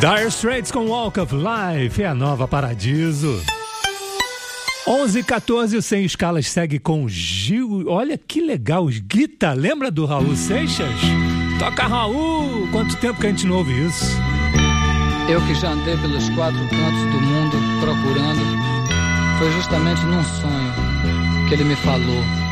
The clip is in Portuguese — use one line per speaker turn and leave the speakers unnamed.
Dire Straits com Walk of Life é a nova Paradiso. 11h14, o Sem Escalas segue com Gil. Olha que legal, os Guita. Lembra do Raul Seixas? Toca, Raul! Quanto tempo que a gente não ouve isso?
Eu que já andei pelos 4 cantos do mundo procurando, foi justamente num sonho que ele me falou.